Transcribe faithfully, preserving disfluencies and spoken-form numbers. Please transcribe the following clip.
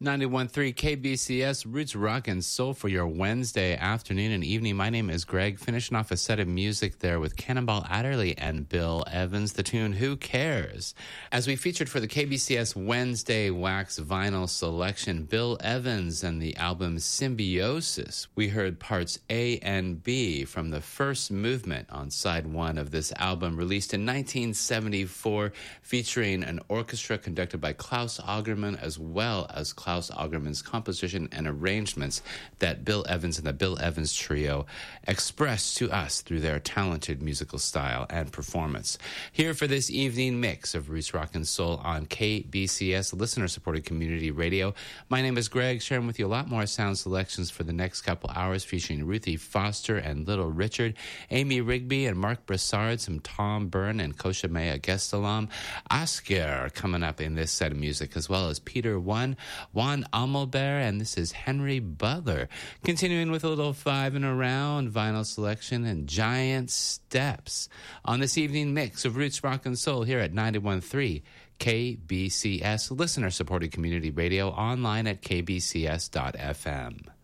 ninety-one point three K B C S, Roots Rock and Soul for your Wednesday afternoon and evening. My name is Greg, finishing off a set of music there with Cannonball Adderley and Bill Evans, the tune Who Cares? As we featured for the K B C S Wednesday Wax Vinyl Selection, Bill Evans and the album Symbiosis. We heard parts A and B from the first movement on side one of this album, released in nineteen seventy-four, featuring an orchestra conducted by Klaus Augerman, as well as Klaus Klaus Augerman's composition and arrangements that Bill Evans and the Bill Evans Trio expressed to us through their talented musical style and performance. Here for this evening mix of Roots Rock and Soul on K B C S, listener-supported community radio. My name is Greg, sharing with you a lot more sound selections for the next couple hours, featuring Ruthie Foster and Little Richard, Amy Rigby and Mark Broussard, some Tom Byrne and Kosha Mea Gestalam, Oscar coming up in this set of music, as well as Peter One, Juan Amelbert, and this is Henry Butler. Continuing with a little five and around vinyl selection and giant steps on this evening mix of Roots Rock and Soul here at ninety-one point three K B C S, listener-supported community radio, online at k b c s dot f m.